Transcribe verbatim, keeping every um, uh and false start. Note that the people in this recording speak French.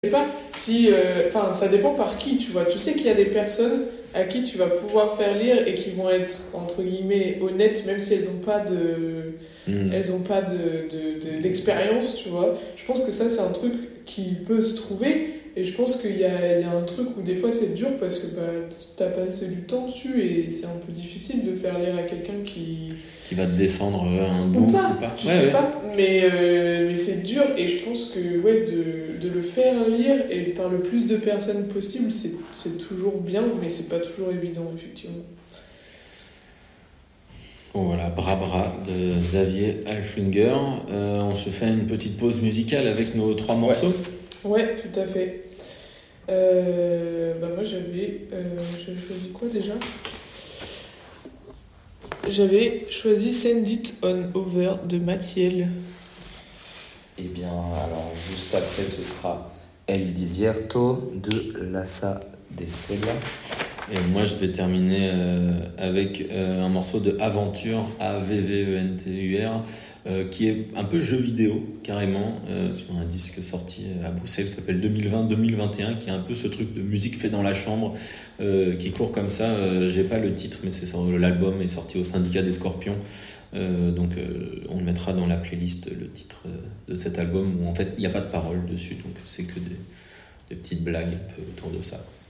sais pas si, enfin, euh, ça dépend par qui, tu vois. Tu sais qu'il y a des personnes à qui tu vas pouvoir faire lire et qui vont être entre guillemets honnêtes, même si elles n'ont pas de, mmh. elles ont pas de, de, de, d'expérience, tu vois. Je pense que ça, c'est un truc qui peut se trouver. Et je pense qu'il y a, il y a un truc où des fois c'est dur parce que bah, t'as passé du temps dessus et c'est un peu difficile de faire lire à quelqu'un qui... Qui va te descendre un bout ou pas, ou pas. tu ouais, sais ouais. pas, mais, euh, mais c'est dur et je pense que ouais, de, de le faire lire et par le plus de personnes possible, c'est, c'est toujours bien, mais c'est pas toujours évident, effectivement. Bon, voilà, Bra Bra de Xavier Halflinger. Euh, on se fait une petite pause musicale avec nos trois morceaux. Ouais. Ouais, tout à fait. Euh, bah moi j'avais, euh, j'avais choisi quoi déjà ? J'avais choisi Send It On Over de Mathiel. Eh bien, alors juste après ce sera El Desierto de Lassa de Sela. Et moi je vais terminer euh, avec euh, un morceau de Aventure, A V V E N T U R, euh, qui est un peu jeu vidéo carrément, euh, sur un disque sorti à Bruxelles qui s'appelle deux mille vingt deux mille vingt et un, qui est un peu ce truc de musique fait dans la chambre, euh, qui court comme ça. Euh, j'ai pas le titre, mais c'est sur, l'album est sorti au Syndicat des Scorpions. Euh, donc euh, on mettra dans la playlist le titre de cet album où en fait il n'y a pas de paroles dessus, donc c'est que des, des petites blagues un peu autour de ça.